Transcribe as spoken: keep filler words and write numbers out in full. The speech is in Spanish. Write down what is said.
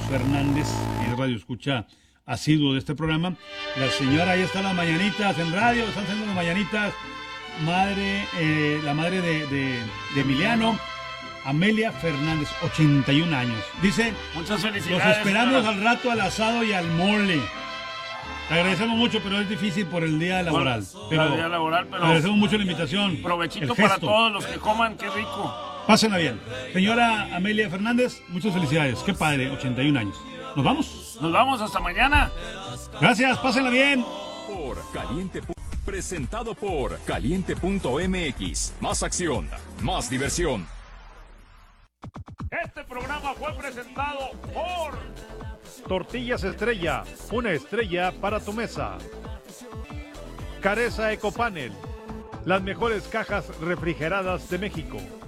Fernández, y es radio escucha asiduo de este programa. La señora, ahí está las mañanitas en radio, están haciendo las mañanitas. Madre, eh, la madre de, de, de Emiliano, Amelia Fernández, ochenta y un años. Dice, muchas felicidades. Los esperamos señora. al rato al asado y al mole. Te agradecemos mucho, pero es difícil por el día laboral. Pero el día laboral, pero agradecemos mucho la invitación. Provechito para todos los que coman, qué rico. Pásenla bien. Señora Amelia Fernández, muchas felicidades. Qué padre, ochenta y un años. ¿Nos vamos? Nos vamos, hasta mañana. Gracias, pásenla bien. Por Caliente. Presentado por Caliente punto M X. Más acción, más diversión. Este programa fue presentado por Tortillas Estrella, una estrella para tu mesa. Careza Ecopanel, las mejores cajas refrigeradas de México.